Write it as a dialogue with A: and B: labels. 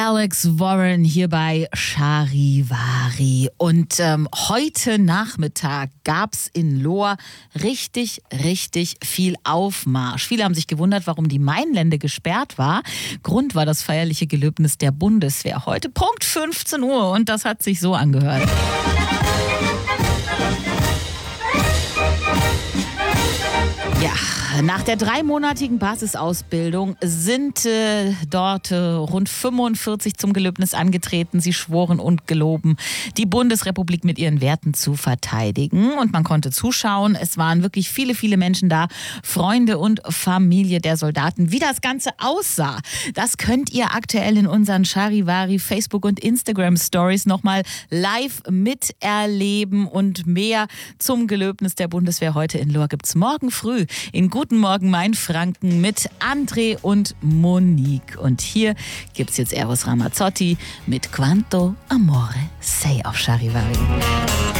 A: Alex Warren hier bei Charivari. Und heute Nachmittag gab's in Lohr richtig viel Aufmarsch. Viele haben sich gewundert, warum die Mainlände gesperrt war. Grund war das feierliche Gelöbnis der Bundeswehr. Heute Punkt 15 Uhr und das hat sich so angehört. Ja, nach der 3-monatigen Basisausbildung sind dort rund 45 zum Gelöbnis angetreten. Sie schworen und geloben, die Bundesrepublik mit ihren Werten zu verteidigen. Und man konnte zuschauen. Es waren wirklich viele Menschen da, Freunde und Familie der Soldaten. Wie das Ganze aussah, das könnt ihr aktuell in unseren Charivari Facebook- und Instagram-Stories nochmal live miterleben. Und mehr zum Gelöbnis der Bundeswehr heute in Lohr gibt's morgen früh in Guten Morgen Mainfranken mit André und Monique. Und hier gibt's jetzt Eros Ramazzotti mit Quanto Amore Sei auf Charivari.